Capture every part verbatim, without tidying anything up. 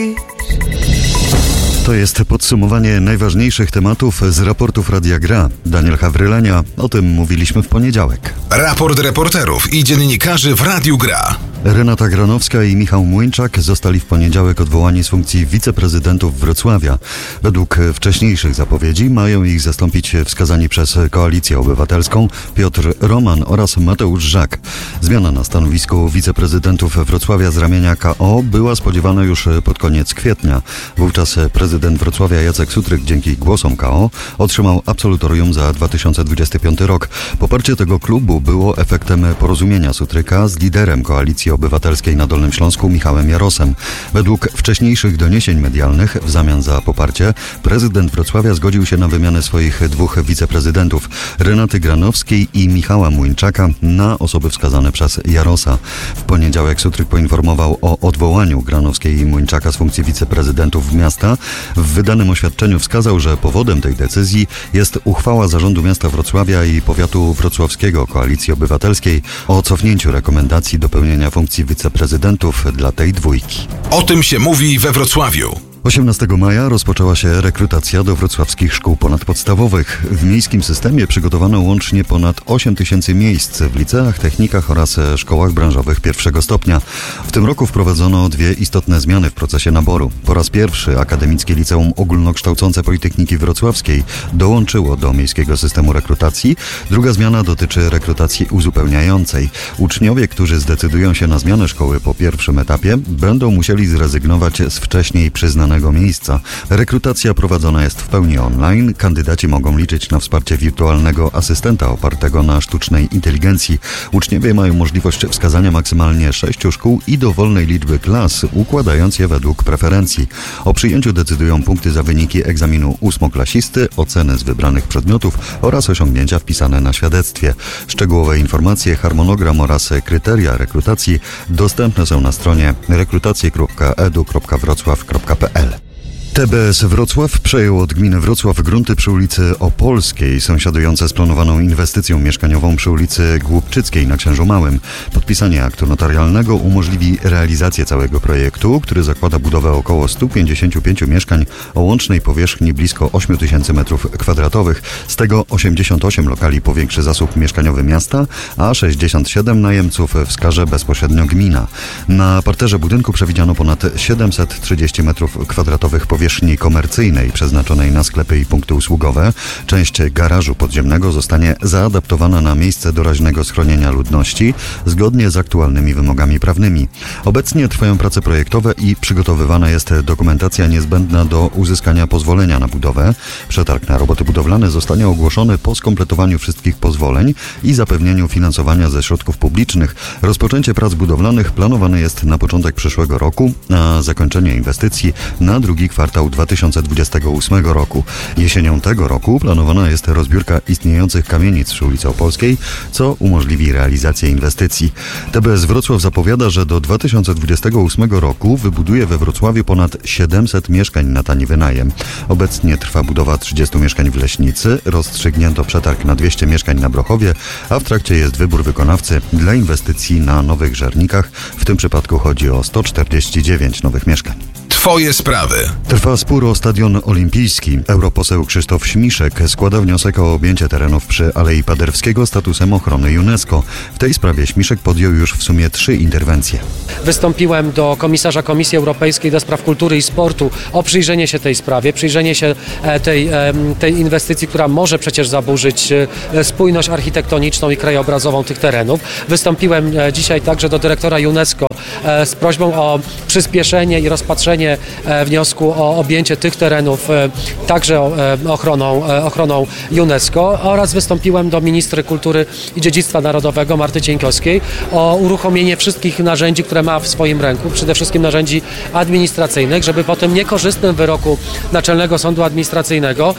To jest podsumowanie najważniejszych tematów z raportów Radia Gra. Daniel Hawrylenia, o tym mówiliśmy w poniedziałek. Raport reporterów i dziennikarzy w Radiu Gra. Renata Granowska i Michał Młyńczak zostali w poniedziałek odwołani z funkcji wiceprezydentów Wrocławia. Według wcześniejszych zapowiedzi mają ich zastąpić wskazani przez Koalicję Obywatelską Piotr Roman oraz Mateusz Żak. Zmiana na stanowisku wiceprezydentów Wrocławia z ramienia K O była spodziewana już pod koniec kwietnia. Wówczas prezydent Wrocławia Jacek Sutryk dzięki głosom K O otrzymał absolutorium za dwa tysiące dwudziesty piąty rok. Poparcie tego klubu było efektem porozumienia Sutryka z liderem Koalicji Obywatelskiej na Dolnym Śląsku Michałem Jarosem. Według wcześniejszych doniesień medialnych w zamian za poparcie prezydent Wrocławia zgodził się na wymianę swoich dwóch wiceprezydentów, Renaty Granowskiej i Michała Młyńczaka, na osoby wskazane przez Jarosa. W poniedziałek Sutryk poinformował o odwołaniu Granowskiej i Młyńczaka z funkcji wiceprezydentów miasta. W wydanym oświadczeniu wskazał, że powodem tej decyzji jest uchwała Zarządu Miasta Wrocławia i Powiatu Wrocławskiego Koalicji Obywatelskiej o cofnięciu rekomendacji do pełnienia funkcji wiceprezydentów dla tej dwójki. O tym się mówi we Wrocławiu. osiemnastego maja rozpoczęła się rekrutacja do wrocławskich szkół ponadpodstawowych. W miejskim systemie przygotowano łącznie ponad osiem tysięcy miejsc w liceach, technikach oraz szkołach branżowych pierwszego stopnia. W tym roku wprowadzono dwie istotne zmiany w procesie naboru. Po raz pierwszy Akademickie Liceum Ogólnokształcące Politechniki Wrocławskiej dołączyło do miejskiego systemu rekrutacji. Druga zmiana dotyczy rekrutacji uzupełniającej. Uczniowie, którzy zdecydują się na zmianę szkoły po pierwszym etapie, będą musieli zrezygnować z wcześniej przyznanych miejsca. Rekrutacja prowadzona jest w pełni online. Kandydaci mogą liczyć na wsparcie wirtualnego asystenta opartego na sztucznej inteligencji. Uczniowie mają możliwość wskazania maksymalnie sześciu szkół i dowolnej liczby klas, układając je według preferencji. O przyjęciu decydują punkty za wyniki egzaminu ósmoklasisty, oceny z wybranych przedmiotów oraz osiągnięcia wpisane na świadectwie. Szczegółowe informacje, harmonogram oraz kryteria rekrutacji dostępne są na stronie rekrutacje kropka edu kropka wrocław kropka p l. T B S Wrocław przejął od gminy Wrocław grunty przy ulicy Opolskiej, sąsiadujące z planowaną inwestycją mieszkaniową przy ulicy Głubczyckiej na Księżu Małym. Podpisanie aktu notarialnego umożliwi realizację całego projektu, który zakłada budowę około stu pięćdziesięciu pięciu mieszkań o łącznej powierzchni blisko ośmiu tysięcy metrów kwadratowych. Z tego osiemdziesiąt osiem lokali powiększy zasób mieszkaniowy miasta, a sześćdziesiąt siedem najemców wskaże bezpośrednio gmina. Na parterze budynku przewidziano ponad siedemset trzydzieści metrów kwadratowych powierzchni powierzchni komercyjnej przeznaczonej na sklepy i punkty usługowe. Część garażu podziemnego zostanie zaadaptowana na miejsce doraźnego schronienia ludności zgodnie z aktualnymi wymogami prawnymi. Obecnie trwają prace projektowe i przygotowywana jest dokumentacja niezbędna do uzyskania pozwolenia na budowę. Przetarg na roboty budowlane zostanie ogłoszony po skompletowaniu wszystkich pozwoleń i zapewnieniu finansowania ze środków publicznych. Rozpoczęcie prac budowlanych planowane jest na początek przyszłego roku, a zakończenie inwestycji na drugi kwartał dwa tysiące dwudziestego ósmego roku. Jesienią tego roku planowana jest rozbiórka istniejących kamienic przy ulicy Opolskiej, co umożliwi realizację inwestycji. T B S Wrocław zapowiada, że do dwa tysiące dwudziestego ósmego roku wybuduje we Wrocławiu ponad siedemset mieszkań na tani wynajem. Obecnie trwa budowa trzydziestu mieszkań w Leśnicy, rozstrzygnięto przetarg na dwieście mieszkań na Brochowie, a w trakcie jest wybór wykonawcy dla inwestycji na Nowych Żernikach. W tym przypadku chodzi o sto czterdzieści dziewięć nowych mieszkań. Twoje sprawy. Trwa spór o Stadion Olimpijski. Europoseł Krzysztof Śmiszek składa wniosek o objęcie terenów przy Alei Paderewskiego statusem ochrony UNESCO. W tej sprawie Śmiszek podjął już w sumie trzy interwencje. Wystąpiłem do komisarza Komisji Europejskiej do spraw kultury i sportu o przyjrzenie się tej sprawie, przyjrzenie się tej, tej inwestycji, która może przecież zaburzyć spójność architektoniczną i krajobrazową tych terenów. Wystąpiłem dzisiaj także do dyrektora UNESCO z prośbą o przyspieszenie i rozpatrzenie wniosku o objęcie tych terenów także ochroną, ochroną UNESCO oraz wystąpiłem do ministry kultury i dziedzictwa narodowego Marty Cieńkowskiej o uruchomienie wszystkich narzędzi, które ma w swoim ręku, przede wszystkim narzędzi administracyjnych, żeby po tym niekorzystnym wyroku Naczelnego Sądu Administracyjnego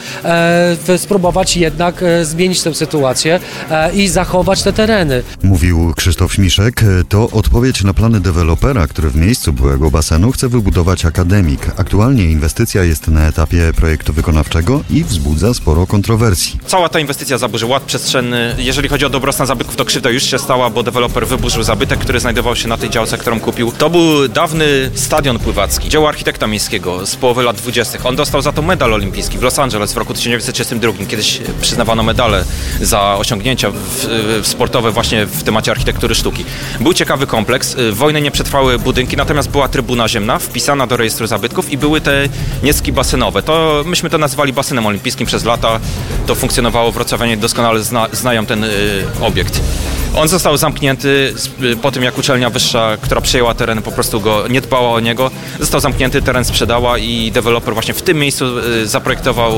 e, spróbować jednak e, zmienić tę sytuację e, i zachować te tereny. Mówił Krzysztof Śmiszek. To odpowiedź na plany dewelopera, który w miejscu byłego basenu chce wybudować akademię Akademik. Aktualnie inwestycja jest na etapie projektu wykonawczego i wzbudza sporo kontrowersji. Cała ta inwestycja zaburzy ład przestrzenny. Jeżeli chodzi o dobrostan zabytków, to krzywda już się stała, bo deweloper wyburzył zabytek, który znajdował się na tej działce, którą kupił. To był dawny stadion pływacki, dzieło architekta miejskiego z połowy lat dwudziestych. On dostał za to medal olimpijski w Los Angeles w roku tysiąc dziewięćset trzydziestym drugim. Kiedyś przyznawano medale za osiągnięcia w, w sportowe właśnie w temacie architektury sztuki. Był ciekawy kompleks. Wojny nie przetrwały budynki, natomiast była trybuna ziemna wpisana do rejestru zabytków i były te nieski basenowe. To myśmy to nazywali basenem olimpijskim przez lata. To funkcjonowało, wrocławianie doskonale zna, znają ten y, obiekt. On został zamknięty po tym, jak uczelnia wyższa, która przejęła teren, po prostu go nie dbała o niego. Został zamknięty, teren sprzedała i deweloper właśnie w tym miejscu zaprojektował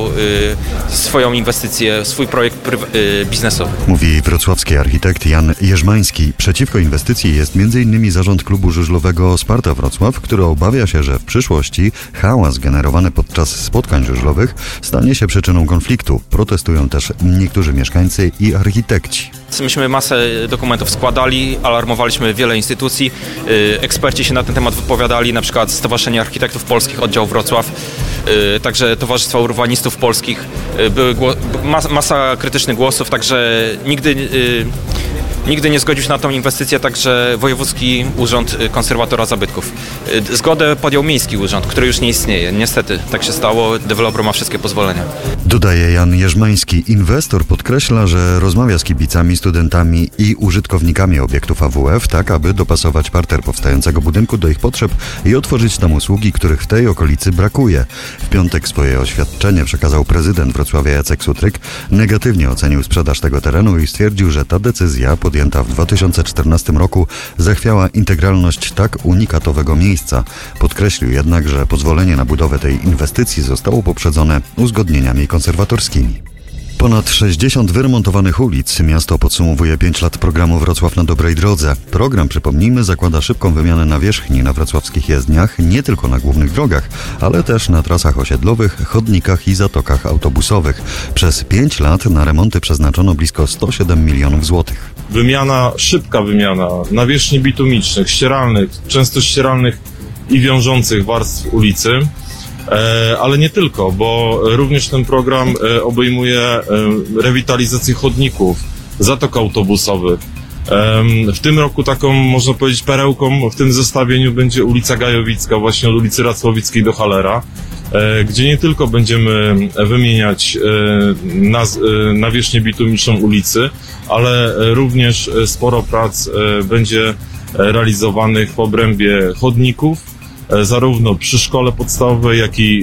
swoją inwestycję, swój projekt biznesowy. Mówi wrocławski architekt Jan Jerzmański. Przeciwko inwestycji jest między innymi zarząd klubu żużlowego Sparta Wrocław, który obawia się, że w przyszłości hałas generowany podczas spotkań żużlowych stanie się przyczyną konfliktu. Protestują też niektórzy mieszkańcy i architekci. Myśmy masę dokumentów składali, alarmowaliśmy wiele instytucji, eksperci się na ten temat wypowiadali, na przykład Stowarzyszenie Architektów Polskich, oddział Wrocław, także Towarzystwo Urbanistów Polskich, były masa krytycznych głosów, także nigdy... Nigdy nie zgodził się na tą inwestycję także Wojewódzki Urząd Konserwatora Zabytków. Zgodę podjął Miejski Urząd, który już nie istnieje. Niestety tak się stało, deweloper ma wszystkie pozwolenia. Dodaje Jan Jerzmański. Inwestor podkreśla, że rozmawia z kibicami, studentami i użytkownikami obiektów A W F, tak aby dopasować parter powstającego budynku do ich potrzeb i otworzyć tam usługi, których w tej okolicy brakuje. W piątek swoje oświadczenie przekazał prezydent Wrocławia Jacek Sutryk. Negatywnie ocenił sprzedaż tego terenu i stwierdził, że ta decyzja pod podjęta w dwa tysiące czternastym roku zachwiała integralność tak unikatowego miejsca. Podkreślił jednak, że pozwolenie na budowę tej inwestycji zostało poprzedzone uzgodnieniami konserwatorskimi. Ponad sześćdziesiąt wyremontowanych ulic. Miasto podsumowuje pięć lat programu Wrocław na dobrej drodze. Program, przypomnijmy, zakłada szybką wymianę nawierzchni na wrocławskich jezdniach, nie tylko na głównych drogach, ale też na trasach osiedlowych, chodnikach i zatokach autobusowych. Przez pięć lat na remonty przeznaczono blisko sto siedem milionów złotych. Wymiana, szybka wymiana nawierzchni bitumicznych, ścieralnych, często ścieralnych i wiążących warstw ulicy. Ale nie tylko, bo również ten program obejmuje rewitalizację chodników, zatok autobusowych. W tym roku taką, można powiedzieć, perełką w tym zestawieniu będzie ulica Gajowicka, właśnie od ulicy Racławickiej do Hallera, gdzie nie tylko będziemy wymieniać nawierzchnię bitumiczną ulicy, ale również sporo prac będzie realizowanych w obrębie chodników, zarówno przy szkole podstawowej, jak i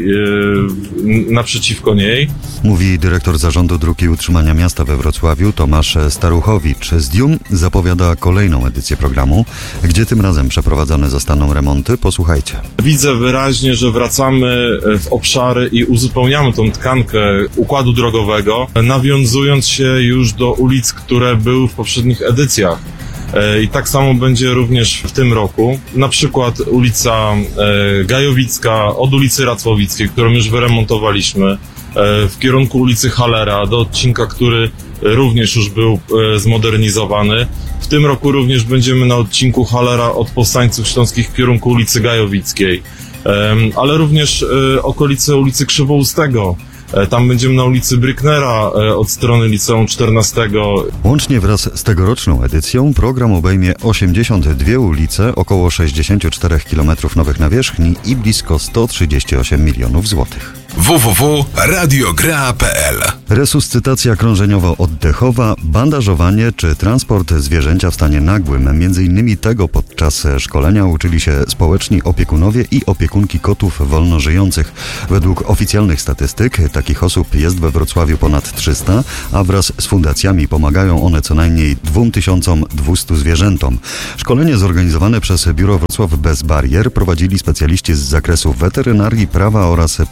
yy, naprzeciwko niej. Mówi dyrektor Zarządu Dróg i Utrzymania Miasta we Wrocławiu Tomasz Staruchowicz. Z Dium zapowiada kolejną edycję programu, gdzie tym razem przeprowadzone zostaną remonty. Posłuchajcie. Widzę wyraźnie, że wracamy w obszary i uzupełniamy tą tkankę układu drogowego, nawiązując się już do ulic, które były w poprzednich edycjach. I tak samo będzie również w tym roku. Na przykład ulica Gajowicka od ulicy Racławickiej, którą już wyremontowaliśmy, w kierunku ulicy Hallera do odcinka, który również już był zmodernizowany. W tym roku również będziemy na odcinku Hallera od Powstańców Śląskich w kierunku ulicy Gajowickiej, ale również okolice ulicy Krzywoustego. Tam będziemy na ulicy Brücknera od strony Liceum czternastego. Łącznie wraz z tegoroczną edycją program obejmie osiemdziesiąt dwie ulice, około sześćdziesiąt cztery kilometrów nowych nawierzchni i blisko sto trzydzieści osiem milionów złotych. w w w kropka radiogra kropka p l Resuscytacja krążeniowo-oddechowa, bandażowanie czy transport zwierzęcia w stanie nagłym. Między innymi tego podczas szkolenia uczyli się społeczni opiekunowie i opiekunki kotów wolnożyjących. Według oficjalnych statystyk takich osób jest we Wrocławiu ponad trzysta, a wraz z fundacjami pomagają one co najmniej dwa tysiące dwieście zwierzętom. Szkolenie zorganizowane przez Biuro Wrocław Bez Barier prowadzili specjaliści z zakresu weterynarii, prawa oraz psychologii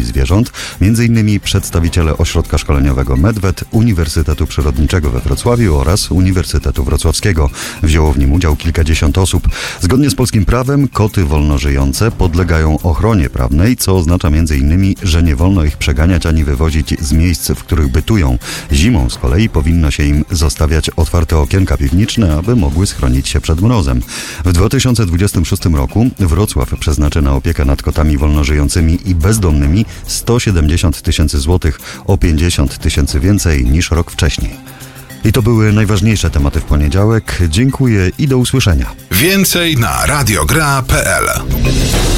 hodowli zwierząt, między innymi przedstawiciele Ośrodka Szkoleniowego Medwed, Uniwersytetu Przyrodniczego we Wrocławiu oraz Uniwersytetu Wrocławskiego. Wzięło w nim udział kilkadziesiąt osób. Zgodnie z polskim prawem koty wolnożyjące podlegają ochronie prawnej, co oznacza między innymi, że nie wolno ich przeganiać ani wywozić z miejsc, w których bytują. Zimą z kolei powinno się im zostawiać otwarte okienka piwniczne, aby mogły schronić się przed mrozem. W dwa tysiące dwudziestym szóstym roku Wrocław przeznaczy na opiekę nad kotami wolnożyjącymi i bezdomnymi sto siedemdziesiąt tysięcy złotych, o pięćdziesiąt tysięcy więcej niż rok wcześniej. I to były najważniejsze tematy w poniedziałek. Dziękuję i do usłyszenia. Więcej na radiogra kropka p l.